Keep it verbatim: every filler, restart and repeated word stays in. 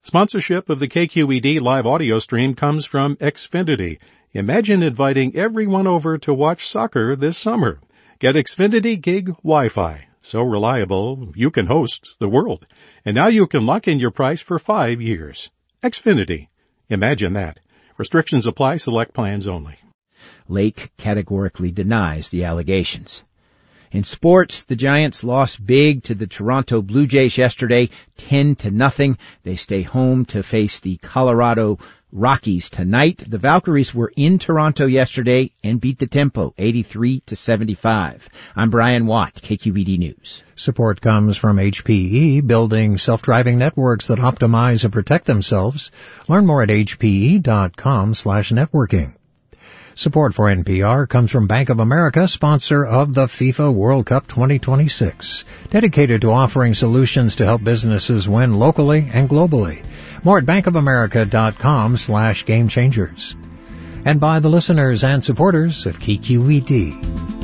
Sponsorship of the K Q E D live audio stream comes from Xfinity. Imagine inviting everyone over to watch soccer this summer. Get Xfinity Gig Wi-Fi. So reliable, you can host the world. And now you can lock in your price for five years. Xfinity. Imagine that. Restrictions apply. Select plans only. Lake categorically denies the allegations. In sports, the Giants lost big to the Toronto Blue Jays yesterday, ten to nothing. They stay home to face the Colorado Rockies tonight. The Valkyries were in Toronto yesterday and beat the Tempo, eighty-three to seventy-five. I'm Brian Watt, K Q E D News. Support comes from H P E, building self-driving networks that optimize and protect themselves. Learn more at hpe.com slash networking. Support for N P R comes from Bank of America, sponsor of the FIFA World Cup twenty twenty-six, dedicated to offering solutions to help businesses win locally and globally. More at bankofamerica.com slash game changers. And by the listeners and supporters of K Q E D.